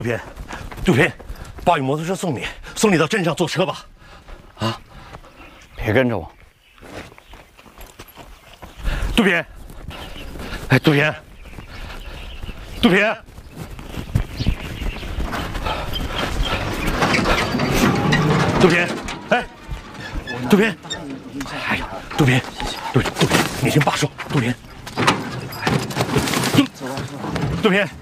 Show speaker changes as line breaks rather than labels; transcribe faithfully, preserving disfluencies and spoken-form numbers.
杜平，杜平，爸用摩托车送你，送你到镇上坐车吧。啊，
别跟着我。
杜平，哎，杜平，杜平，杜平，哎，杜平，哎呀，杜平，杜杜平，你听爸说，杜平，杜杜平。